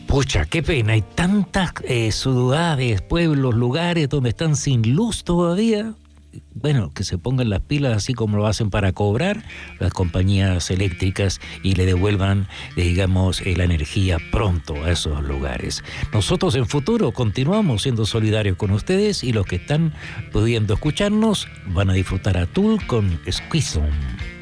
Pucha, qué pena. Hay tantas ciudades, pueblos, lugares donde están sin luz todavía. Bueno, que se pongan las pilas así como lo hacen para cobrar las compañías eléctricas y le devuelvan, digamos, la energía pronto a esos lugares. Nosotros en futuro continuamos siendo solidarios con ustedes y los que están pudiendo escucharnos van a disfrutar a Tool con Squeeze On.